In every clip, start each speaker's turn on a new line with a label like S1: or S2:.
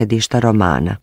S1: središta romana.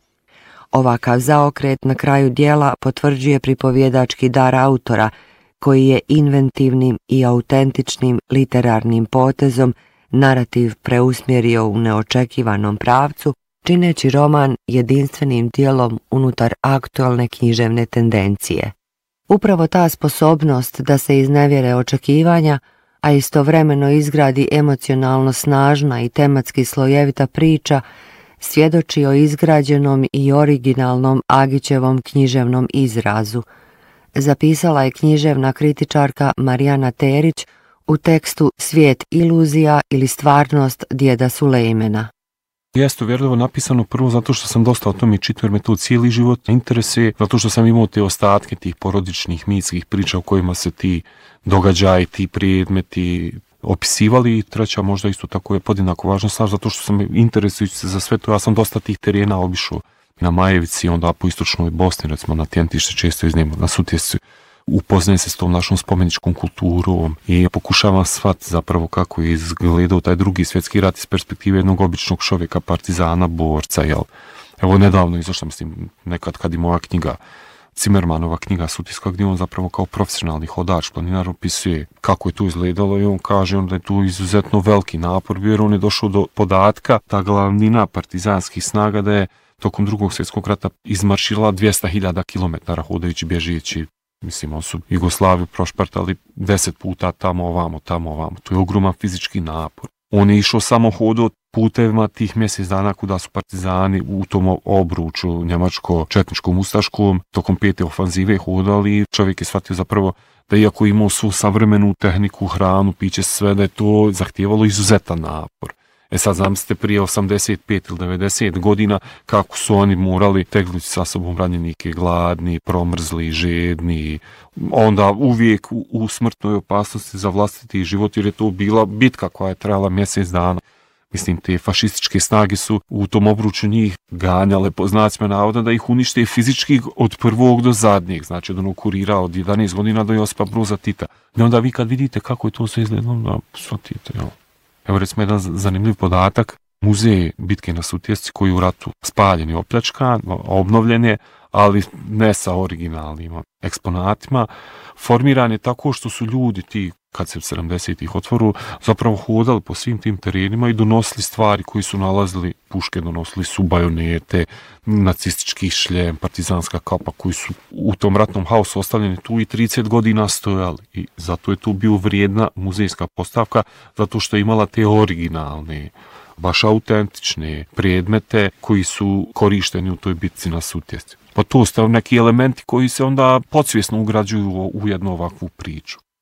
S1: Ovakav zaokret na kraju dijela potvrđuje pripovjedački dar autora, koji je inventivnim i autentičnim literarnim potezom narativ preusmjerio u neočekivanom pravcu, čineći roman jedinstvenim dijelom unutar aktualne književne tendencije. Upravo ta sposobnost da se iznevjere očekivanja, a istovremeno izgradi emocionalno snažna i tematski slojevita priča, svjedoči o izgrađenom i originalnom Agićevom književnom izrazu, zapisala je književna kritičarka Marijana Terić u tekstu Svijet iluzija ili stvarnost djeda Sulejmena.
S2: Jeste uvjerljivo napisano prvo zato što sam dosta o tome čitao, jer me to cijeli život interesuje, zato što sam imao te ostatke tih porodičnih mitskih priča u kojima se ti događaji, ti predmeti opisivali, i treća možda isto tako je podjednako važna stvar, zato što sam interesujući se za sve to, ja sam dosta tih terena obišao na Majevici, onda po istočnoj Bosni, recimo na Tjentište često iznijemo, na Sutjesci, upoznajem se s tom našom spomeničkom kulturom i pokušavam shvatiti zapravo kako je izgledao taj drugi svjetski rat iz perspektive jednog običnog čovjeka, partizana, borca, jel? Evo nedavno izašla, mislim, nekad kad je moja knjiga, Cimermanova knjiga Sutjeska, gdje on zapravo kao profesionalni hodač, planinar opisuje kako je to izgledalo i on kaže da je tu izuzetno veliki napor, jer on je došao do podatka da glavnina partizanskih snaga da je tokom drugog svjetskog rata izmaršila 200.000 km hodajući, bježeći. Mislim, on su Jugoslaviju prošpartali 10 puta tamo ovamo. To je ogroman fizički napor. On je išao samo hodao putevima tih mjesec dana kuda su partizani u tom obruču njemačko-četničkom ustaškom tokom 5. ofanzive hodali. Čovjek je shvatio zapravo da iako je imao svu savremenu tehniku, hranu, piće, sve, da je to zahtijevalo izuzetan napor. Sad zamislite prije 85 ili 90 godina kako su oni morali tegnuti sa sobom ranjenike, gladni, promrzli, žedni, onda uvijek u smrtnoj opasnosti za vlastiti život, jer je to bila bitka koja je trajala mjesec dana. Mislim, te fašističke snage su u tom obruču njih ganjale, po znacima navoda, da ih unište fizički od prvog do zadnjeg, znači od onog kurira od 11 godina do Josipa Broza Tita. I onda vi kad vidite kako je to sve izgledalo, da shvatite, jel? Evo recimo jedan zanimljiv podatak, muzej bitke na Sutjesci koji je u ratu spaljen i opljačkan, obnovljen je, ali ne sa originalnim eksponatima, formiran je tako što su ljudi ti, kad se 70-ih otvoru, zapravo hodali po svim tim terenima i donosili stvari koji su nalazili, puške donosili su bajonete, nacistički šljem, partizanska kapa, koji su u tom ratnom haosu ostavljeni tu i 30 godina stojali. I zato je tu bio vrijedna muzejska postavka, zato što je imala te originalne, baš autentične predmete koji su korišteni u toj bitci na Sutjesci. Pa to su neki elementi koji se onda podsvjesno ugrađuju u jednu ovakvu priču.